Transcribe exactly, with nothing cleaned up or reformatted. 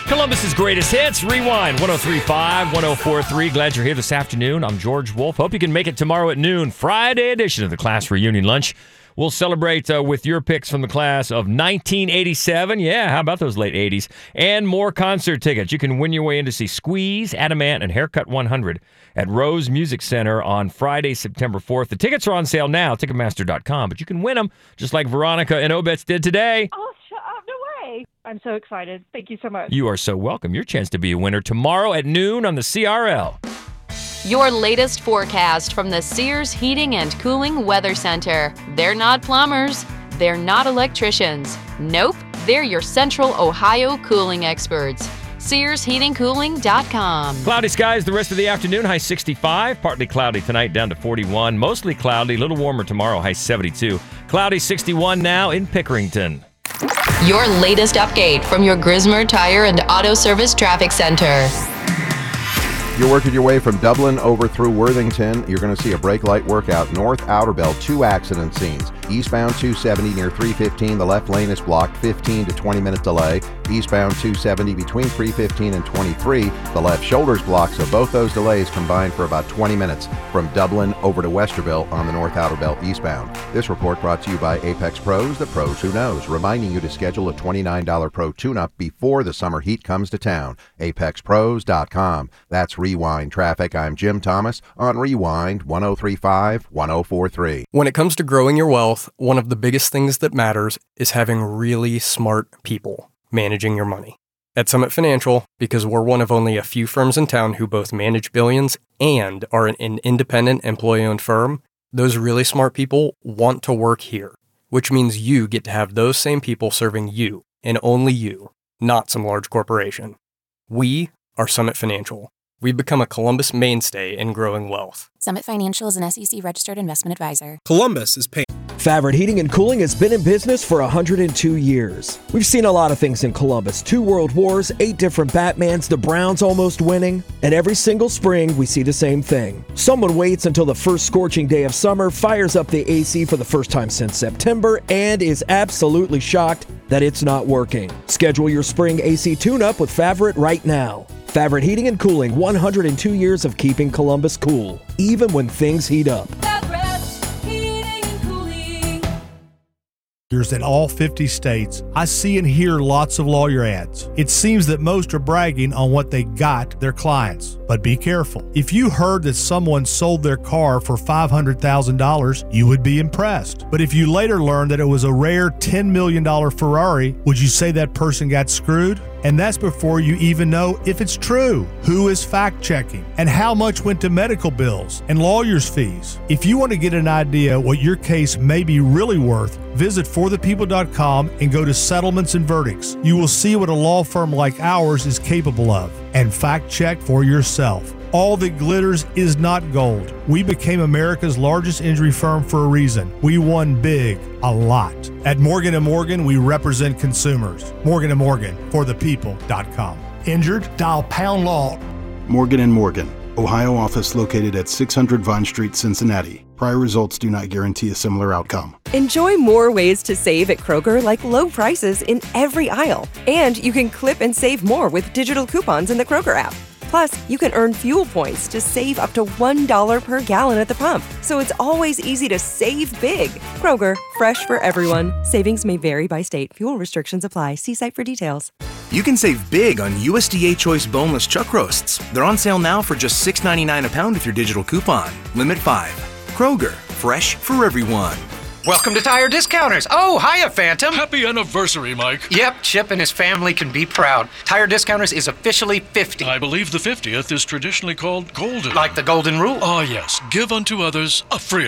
Columbus's greatest hits, Rewind, one oh three point five, one oh four point three. Glad you're here this afternoon. I'm George Wolf. Hope you can make it tomorrow at noon, Friday edition of the class reunion lunch. We'll celebrate uh, with your picks from the class of nineteen eighty-seven. Yeah, how about those late eighties? And more concert tickets. You can win your way in to see Squeeze, Adamant, and Haircut one hundred at Rose Music Center on Friday, September fourth. The tickets are on sale now, Ticketmaster dot com, but you can win them just like Veronica and Obetz did today. Oh, shut up. No way. I'm so excited. Thank you so much. You are so welcome. Your chance to be a winner tomorrow at noon on the C R L. Your latest forecast from the Sears Heating and Cooling Weather Center. They're not plumbers. They're not electricians. Nope, they're your Central Ohio cooling experts. Sears Heating Cooling dot com. Cloudy skies the rest of the afternoon, high sixty-five. Partly cloudy tonight, down to forty-one. Mostly cloudy, a little warmer tomorrow, high seventy-two. Cloudy sixty-one now in Pickerington. Your latest update from your Grismer Tire and Auto Service Traffic Center. You're working your way from Dublin over through Worthington. You're going to see a brake light workout north outer belt, two accident scenes. Eastbound two seventy near three fifteen, the left lane is blocked, fifteen to twenty minute delay. Eastbound two seventy between three fifteen and twenty-three, the left shoulder's blocked, so both those delays combined for about twenty minutes from Dublin over to Westerville on the north outer belt eastbound. This report brought to you by Apex Pros, the pros who knows, reminding you to schedule a twenty-nine dollars Pro tune-up before the summer heat comes to town. Apex Pros dot com. That's Rewind Traffic. I'm Jim Thomas on Rewind, one oh three point five, one oh four point three. When it comes to growing your wealth, one of the biggest things that matters is having really smart people managing your money. At Summit Financial, because we're one of only a few firms in town who both manage billions and are an independent employee-owned firm, those really smart people want to work here, which means you get to have those same people serving you, and only you, not some large corporation. We are Summit Financial. We've become a Columbus mainstay in growing wealth. Summit Financial is an S E C-registered investment advisor. Columbus is paying. Favorite Heating and Cooling has been in business for one hundred two years. We've seen a lot of things in Columbus. Two world wars, eight different Batmans, the Browns almost winning. And every single spring, we see the same thing. Someone waits until the first scorching day of summer, fires up the A C for the first time since September, and is absolutely shocked that it's not working. Schedule your spring A C tune-up with Favorite right now. Favorite Heating and Cooling, one hundred two years of keeping Columbus cool, even when things heat up. In all fifty states, I see and hear lots of lawyer ads. It seems that most are bragging on what they got their clients. But be careful. If you heard that someone sold their car for five hundred thousand dollars, you would be impressed. But if you later learned that it was a rare ten million dollars Ferrari, would you say that person got screwed? And that's before you even know if it's true. Who is fact-checking? And how much went to medical bills and lawyers' fees? If you want to get an idea what your case may be really worth, visit for the people dot com and go to Settlements and Verdicts. You will see what a law firm like ours is capable of. And fact-check for yourself. All that glitters is not gold. We became America's largest injury firm for a reason. We won big, a lot. At Morgan and Morgan, we represent consumers. Morgan and Morgan, for the people dot com. Injured? Dial pound law. Morgan and Morgan, Ohio office located at six hundred Vine Street, Cincinnati. Prior results do not guarantee a similar outcome. Enjoy more ways to save at Kroger, like low prices in every aisle. And you can clip and save more with digital coupons in the Kroger app. Plus, you can earn fuel points to save up to one dollar per gallon at the pump. So it's always easy to save big. Kroger, fresh for everyone. Savings may vary by state. Fuel restrictions apply. See site for details. You can save big on U S D A Choice boneless chuck roasts. They're on sale now for just six ninety-nine a pound with your digital coupon. Limit five. Kroger, fresh for everyone. Welcome to Tire Discounters. Oh, hiya, Phantom. Happy anniversary, Mike. Yep, Chip and his family can be proud. Tire Discounters is officially fifty. I believe the fiftieth is traditionally called golden. Like the golden rule? Ah, yes. Give unto others a free